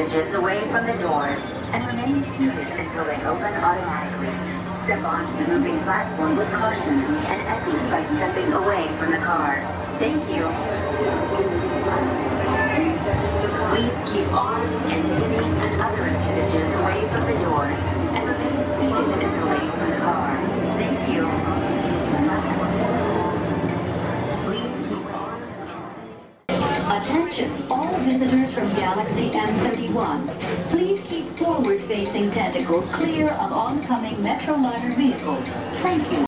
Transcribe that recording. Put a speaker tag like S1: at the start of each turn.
S1: appendages away from the doors and remain seated until they open automatically. Step onto the moving platform with caution and exit by stepping away from the car. Thank you. Please keep arms and kidney and other appendages away from the doors and remain seated until they open the car. Thank you. Please keep arms and...
S2: Attention, all visitors from Galaxy M31. Please keep forward-facing tentacles clear of oncoming Metroliner vehicles. Thank you.